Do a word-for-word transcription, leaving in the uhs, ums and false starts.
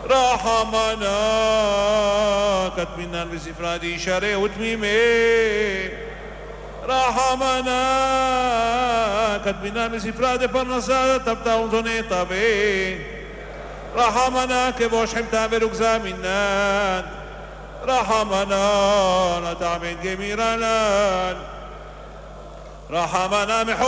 رحمنا كتبنا بسفرادي شري وتميمي رحمنا كتبنا بسفرادي فرنسا تبتا وزني طبي رحمنا كبوش حمتا برقزا منان رحمنا نتعمل جميرانا رحمنا محو